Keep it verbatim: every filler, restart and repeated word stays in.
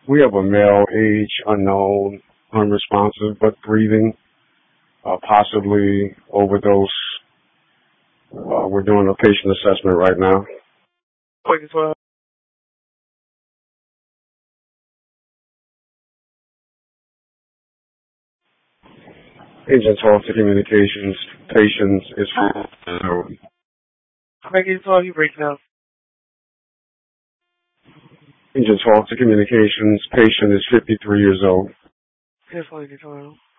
We have a male, age unknown, unresponsive, but breathing, uh, possibly overdose. Uh, we're doing a patient assessment right now. Point twelve. Agent twelve to communications. Patient is from. Point twelve, you break down. Agent twelve to communications. Patient is fifty-three years old. Yes, Point twelve.